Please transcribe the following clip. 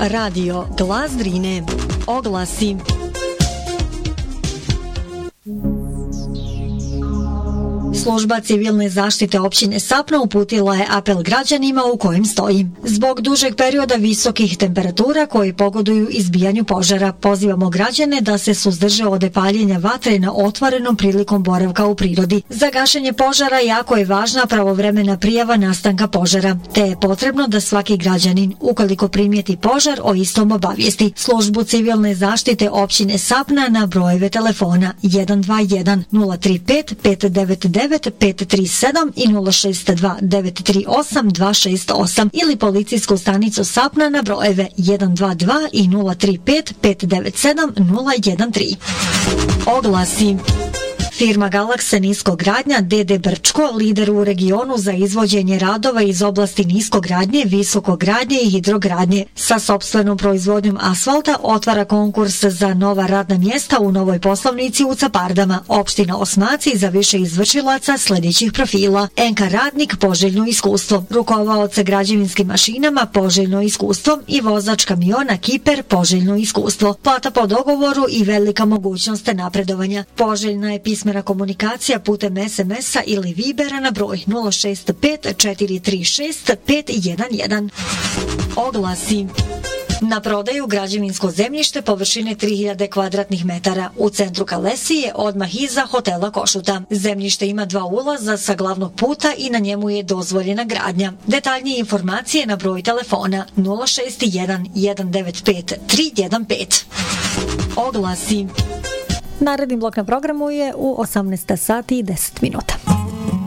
Radio Glas Drine. Oglasi. Služba civilne zaštite općine Sapna uputila je apel građanima u kojem stoji: zbog dužeg perioda visokih temperatura koji pogoduju izbijanju požara, pozivamo građane da se suzdrže od paljenja vatre na otvorenom prilikom boravka u prirodi. Za gašenje požara jako je važna pravovremena prijava nastanka požara, te je potrebno da svaki građanin, ukoliko primijeti požar, o istom obavijesti službu civilne zaštite općine Sapna na brojeve telefona 121 035 599 537 i 062 938 268 ili policijsku stanicu Sapna na brojeve 122 i 035 597 013. Oglasi. Firma Galaksa Niskogradnja d.d. Brčko, lider u regionu za izvođenje radova iz oblasti niskogradnje, visokogradnje i hidrogradnje, sa sopstvenom proizvodnjom asfalta otvara konkurs za nova radna mjesta u novoj poslovnici u Capardama, opština Osmaci, za više izvršilaca sljedećih profila: NK radnik, poželjno iskustvo; rukovaoc građevinskim mašinama, poželjno iskustvo; i vozač kamiona Kiper, poželjno iskustvo. Plata po dogovoru i velika mogućnost napredovanja. Poželjna je pismena komunikacija putem SMS-a ili Vibera na broj 065 436 511. Oglasi. Na prodaju građevinsko zemljište površine 3000 kvadratnih metara u centru Kalesije, odmah iza hotela Košuta. Zemljište ima 2 ulaza sa glavnog puta i na njemu je dozvoljena gradnja. Detaljnije informacije na broj telefona 061 195 315. Oglasi. Naredni blok na programu je u 18 sati i 10 minuta.